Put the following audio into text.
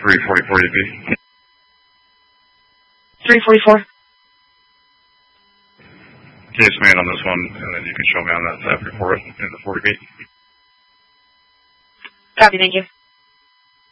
344 DP. 344. Case man on this one, and then you can show me on that report in the 40 feet. Copy, thank you.